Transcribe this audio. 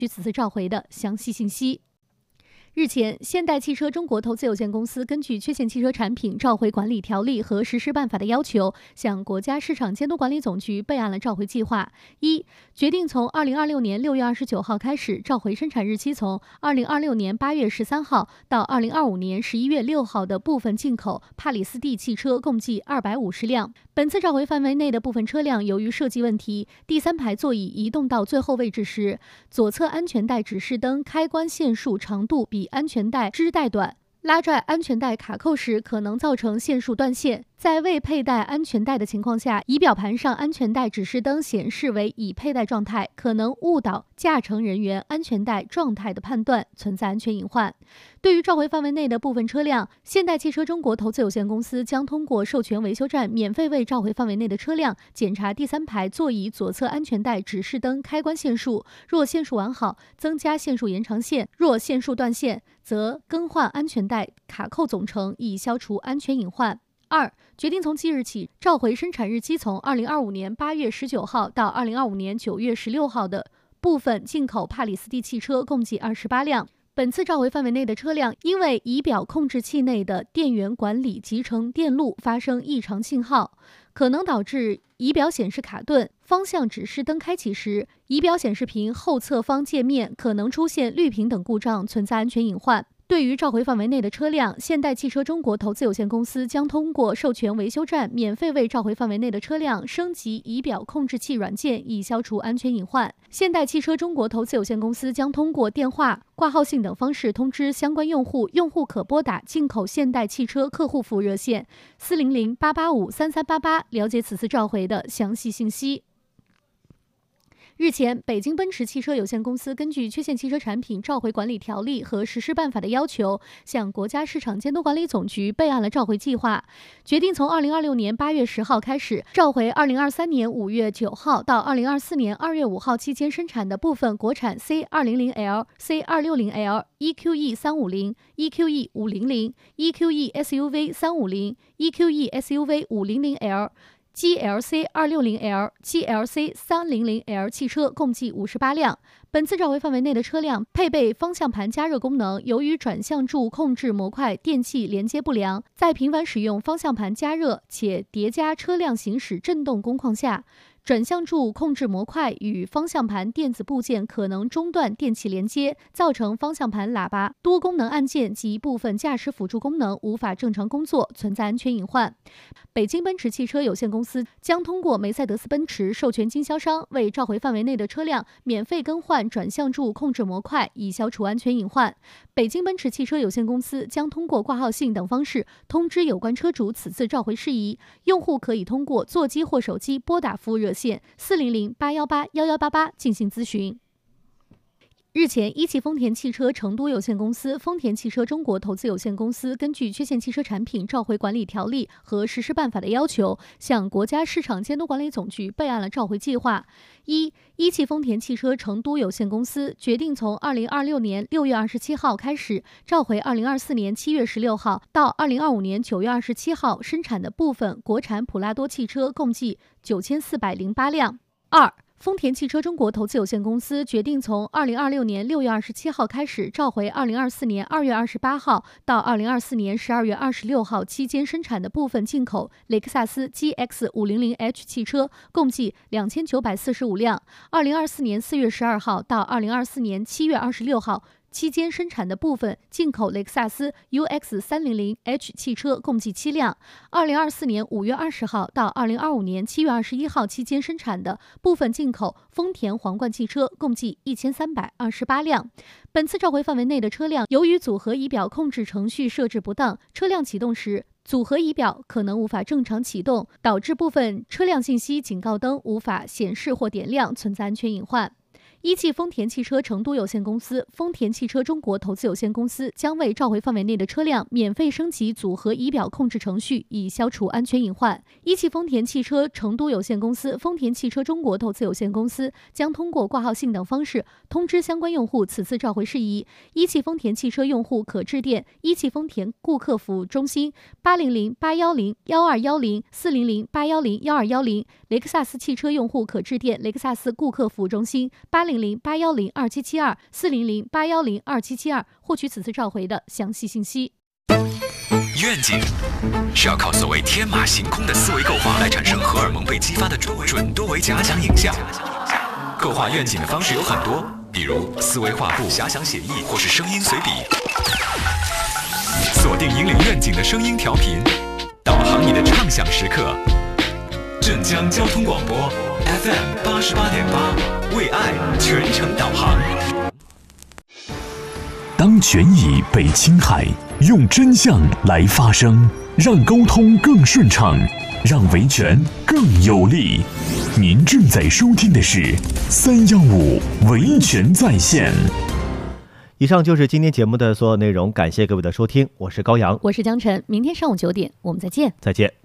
据此次召回的详细信息。日前，现代汽车中国投资有限公司根据缺陷汽车产品召回管理条例和实施办法的要求，向国家市场监督管理总局备案了召回计划。一、决定从2026年6月29号开始，召回生产日期从2026年8月13号到2025年11月6号的部分进口帕里斯蒂汽车共计250辆。本次召回范围内的部分车辆，由于设计问题，第三排座椅移动到最后位置时，左侧安全带指示灯开关线束长度比安全带支带短，拉拽安全带卡扣时可能造成线束断线。在未佩戴安全带的情况下，仪表盘上安全带指示灯显示为已佩戴状态，可能误导驾乘人员安全带状态的判断，存在安全隐患。对于召回范围内的部分车辆，现代汽车中国投资有限公司将通过授权维修站免费为召回范围内的车辆检查第三排座椅左侧安全带指示灯开关线束，若线束完好，增加线束延长线；若线束断线，则更换安全带卡扣总成，以消除安全隐患。二、决定从即日起召回生产日期从2025年8月19号到2025年9月16号的部分进口帕里斯蒂汽车共计28辆。本次召回范围内的车辆，因为仪表控制器内的电源管理集成电路发生异常信号，可能导致仪表显示卡顿，方向指示灯开启时，仪表显示屏后侧方界面可能出现绿屏等故障，存在安全隐患。对于召回范围内的车辆，现代汽车中国投资有限公司将通过授权维修站免费为召回范围内的车辆升级仪表控制器软件，以消除安全隐患。现代汽车中国投资有限公司将通过电话、挂号信等方式通知相关用户，用户可拨打进口现代汽车客户服务热线400-885-3388了解此次召回的详细信息。日前，北京奔驰汽车有限公司根据缺陷汽车产品召回管理条例和实施办法的要求，向国家市场监督管理总局备案了召回计划，决定从2026年8月10号开始，召回2023年5月9号到2024年2月5号期间生产的部分国产 C200L、C260L、EQE 350、EQE 500、EQE SUV 350、EQE SUV 500L、GLC 260L、GLC 300L 汽车共计58辆。本次召回范围内的车辆配备方向盘加热功能，由于转向柱控制模块电器连接不良，在频繁使用方向盘加热且叠加车辆行驶震动工况下，转向柱控制模块与方向盘电子部件可能中断电气连接，造成方向盘喇叭、多功能按键及部分驾驶辅助功能无法正常工作，存在安全隐患。北京奔驰汽车有限公司将通过梅赛德斯奔驰授权经销商为召回范围内的车辆免费更换转向柱控制模块，以消除安全隐患。北京奔驰汽车有限公司将通过挂号信等方式通知有关车主此次召回事宜，用户可以通过座机或手机拨打服务热线400-818-1188进行咨询。日前，一汽丰田汽车成都有限公司、丰田汽车中国投资有限公司根据缺陷汽车产品召回管理条例和实施办法的要求，向国家市场监督管理总局备案了召回计划。一汽丰田汽车成都有限公司决定从2026年6月27号开始，召回2024年7月16号到2025年9月27号生产的部分国产普拉多汽车共计9408辆。二丰田汽车中国投资有限公司决定从2026年6月27号开始，召回2024年2月28号到2024年12月26号期间生产的部分进口雷克萨斯 GX 500H 汽车，共计2945辆。2024年4月12号到2024年7月26号期间生产的部分进口雷克萨斯 UX 300H 汽车共计7辆。2024年5月20号到2025年7月21号期间生产的部分进口丰田皇冠汽车共计1328辆。本次召回范围内的车辆，由于组合仪表控制程序设置不当，车辆启动时组合仪表可能无法正常启动，导致部分车辆信息警告灯无法显示或点亮，存在安全隐患。一汽丰田汽车成都有限公司、丰田汽车中国投资有限公司将为召回范围内的车辆免费升级组合仪表控制程序，以消除安全隐患。一汽丰田汽车成都有限公司、丰田汽车中国投资有限公司将通过挂号信等方式通知相关用户此次召回事宜。一汽丰田汽车用户可致电一汽丰田顾客服务中心800-810-1210、400-810-1210。雷克萨斯汽车用户可致电雷克萨斯顾客服务中心800 300-810-2772，400-810-2772，获取此次召回的详细信息。 愿景是要靠所谓天马行空的思维构画来产生荷尔蒙被激发的准多维假想影像。构画愿景的方式有很多，比如思维画布、遐想写意，或是声音随笔。锁定引领愿景的声音调频，导航你的畅想时刻。镇江交通广播 FM 88.8，为爱全程导航。 当权益被侵害，用真相来发声，让沟通更顺畅，让维权更有力。您正在收听的是315维权在线。 以上就是今天节目的所有内容，感谢各位的收听，我是高阳， 我是江晨，明天上午9点我们再见。 再见。